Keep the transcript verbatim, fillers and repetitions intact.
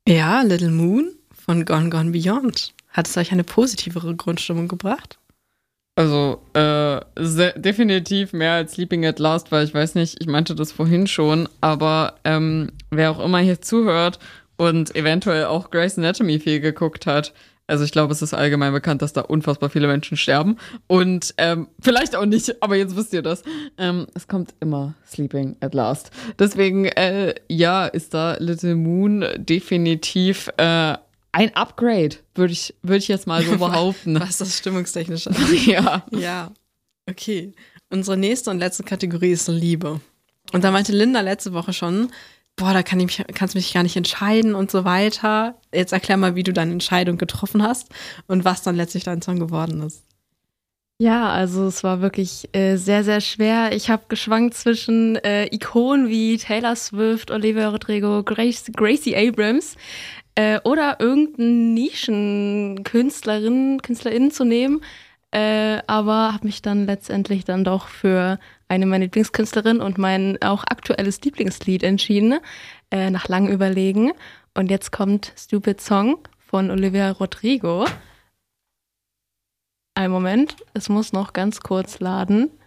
Ja, Little Moon von Gone Gone Beyond. Hat es euch eine positivere Grundstimmung gebracht? Also, äh, sehr, definitiv mehr als Sleeping at Last, weil ich weiß nicht, ich meinte das vorhin schon, aber ähm, wer auch immer hier zuhört und eventuell auch Grey's Anatomy viel geguckt hat, also ich glaube, es ist allgemein bekannt, dass da unfassbar viele Menschen sterben und ähm, vielleicht auch nicht, aber jetzt wisst ihr das. Ähm, es kommt immer Sleeping at Last. Deswegen, äh, ja, ist da Little Moon definitiv äh, ein Upgrade, würde ich, würd ich jetzt mal so behaupten. Was das stimmungstechnisch angeht. Ja. Ja, okay. Unsere nächste und letzte Kategorie ist Liebe. Und da meinte Linda letzte Woche schon, boah, da kann ich mich, kannst du mich gar nicht entscheiden und so weiter. Jetzt erklär mal, wie du deine Entscheidung getroffen hast und was dann letztlich dein Song geworden ist. Ja, also es war wirklich äh, sehr, sehr schwer. Ich habe geschwankt zwischen äh, Ikonen wie Taylor Swift, Olivia Rodrigo, Grace, Gracie Abrams äh, oder irgendeine Nischenkünstlerin, KünstlerInnen zu nehmen. Äh, aber habe mich dann letztendlich dann doch für eine meiner Lieblingskünstlerinnen und mein auch aktuelles Lieblingslied entschieden, äh, nach langem Überlegen. Und jetzt kommt Stupid Song von Olivia Rodrigo. Einen Moment, es muss noch ganz kurz laden.